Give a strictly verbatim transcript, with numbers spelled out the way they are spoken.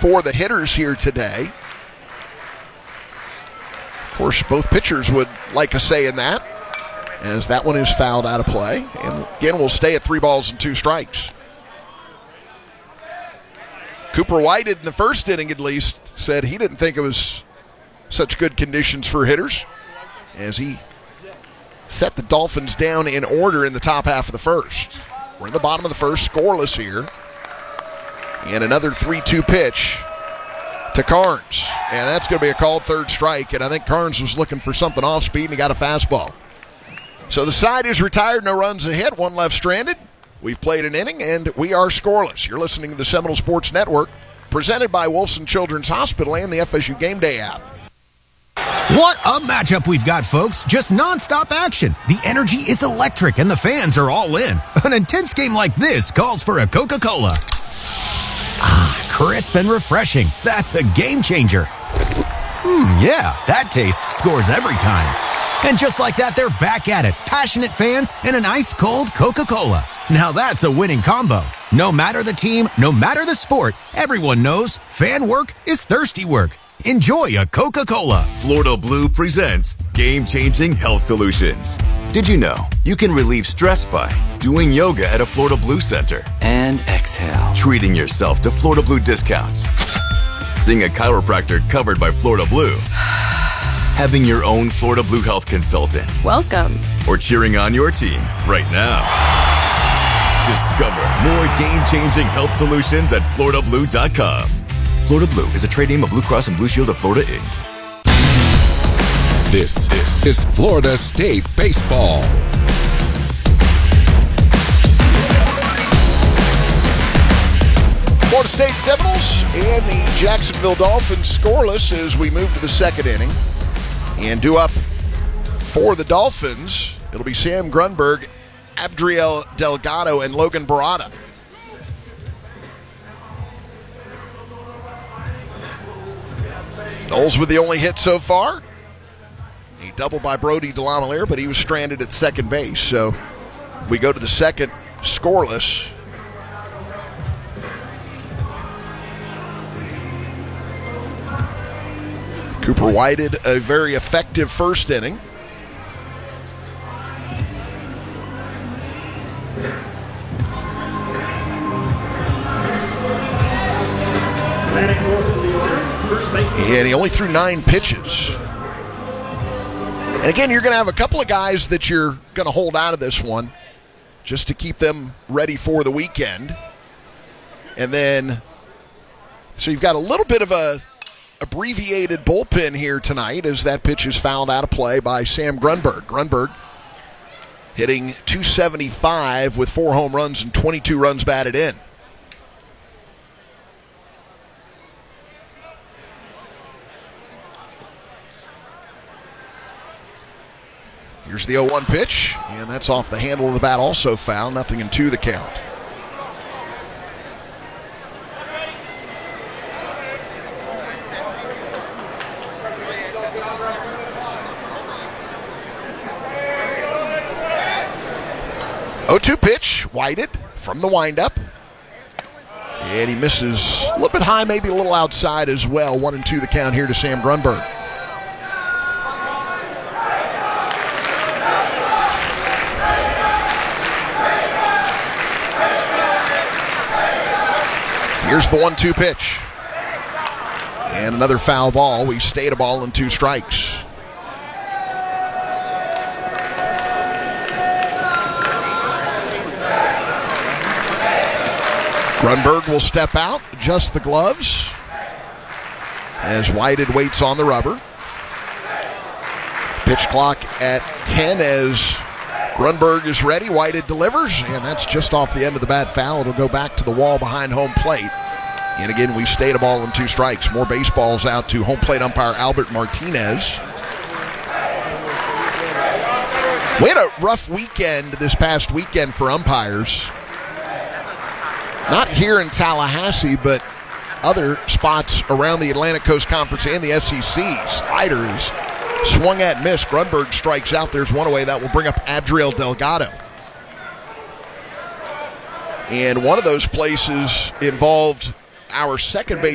for the hitters here today. Of course, both pitchers would like a say in that, as that one is fouled out of play. And again, we'll stay at three balls and two strikes. Cooper Whited in the first inning at least said he didn't think it was such good conditions for hitters, as he set the Dolphins down in order in the top half of the first. We're in the bottom of the first, scoreless here. And another three two pitch to Carnes. And that's going to be a called third strike, and I think Carnes was looking for something off speed, and he got a fastball. So the side is retired, no runs ahead, one left stranded. We've played an inning, and we are scoreless. You're listening to the Seminole Sports Network, presented by Wolfson Children's Hospital and the F S U Game Day app. What a matchup we've got, folks. Just nonstop action. The energy is electric, and the fans are all in. An intense game like this calls for a Coca-Cola. Ah, crisp and refreshing. That's a game changer. Hmm, yeah, that taste scores every time. And just like that, they're back at it. Passionate fans and an ice-cold Coca-Cola. Now that's a winning combo. No matter the team, no matter the sport, everyone knows fan work is thirsty work. Enjoy a Coca-Cola. Florida Blue presents game-changing health solutions. Did you know you can relieve stress by doing yoga at a Florida Blue center? And exhale. Treating yourself to Florida Blue discounts. Seeing a chiropractor covered by Florida Blue. Having your own Florida Blue health consultant. Welcome. Or cheering on your team right now. Discover more game-changing health solutions at Florida Blue dot com. Florida Blue is a trade name of Blue Cross and Blue Shield of Florida, Incorporated. This, this is Florida State Baseball. Florida State Seminoles and the Jacksonville Dolphins scoreless as we move to the second inning. And due up for the Dolphins, it'll be Sam Grunberg, Abdriel Delgado, and Logan Barada. Knowles with the only hit so far. He doubled by Brody DeLamiere, but he was stranded at second base. So we go to the second scoreless. Cooper Whited, a very effective first inning. And he only threw nine pitches. And again, you're going to have a couple of guys that you're going to hold out of this one just to keep them ready for the weekend. And then, so you've got a little bit of a abbreviated bullpen here tonight as that pitch is fouled out of play by Sam Grunberg. Grunberg hitting two seventy-five with four home runs and twenty-two runs batted in. Here's the oh one pitch, and that's off the handle of the bat, also foul. Nothing in two the count. oh two pitch, Whited from the windup. And he misses a little bit high, maybe a little outside as well. One and two the count here to Sam Grunberg. Here's the one two pitch. And another foul ball. We stayed a ball and two strikes. Grunberg will step out, adjust the gloves as Whited waits on the rubber. Pitch clock at ten as Grunberg is ready. Whited delivers, and that's just off the end of the bat foul. It'll go back to the wall behind home plate. And again, we stayed a ball and two strikes. More baseballs out to home plate umpire Albert Martinez. We had a rough weekend this past weekend for umpires. Not here in Tallahassee, but other spots around the Atlantic Coast Conference and the S E C. Sliders swung at, miss. Grunberg strikes out. There's one away. That will bring up Adriel Delgado. And one of those places involved our second base